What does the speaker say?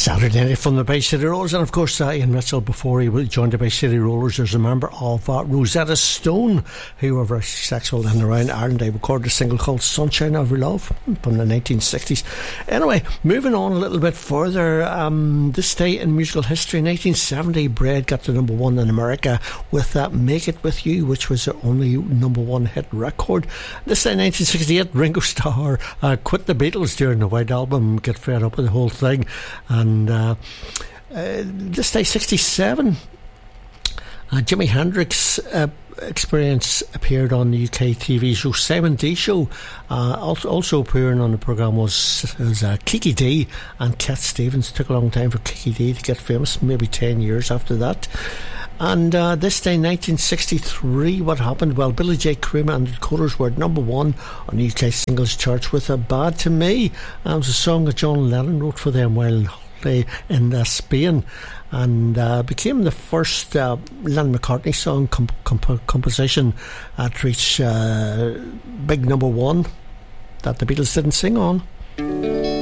Saturday Night from the Bay City Rollers, and of course Ian Mitchell, before he joined the Bay City Rollers, is a member of Rosetta Stone, who were very successful in and around Ireland. They recorded a single called Sunshine of Your Love from the 1960s. Anyway, moving on a little bit further, this day in musical history, 1970, Bread got to number one in America with Make It With You, which was their only number one hit record. This day 1968, Ringo Starr quit the Beatles during the White Album, get fed up with the whole thing. And this day 67, Jimi Hendrix Experience appeared on the UK TV show Simon D Show. Also appearing on the programme was Kiki D and Cat Stevens. Took a long time for Kiki D to get famous, maybe 10 years after that. And this day 1963, what happened? Well, Billy J. Kramer and the Coders were number one on the UK singles charts with Bad to Me. It was a song that John Lennon wrote for them while in Spain, and became the first Lennon McCartney song composition to reach big number one that the Beatles didn't sing on.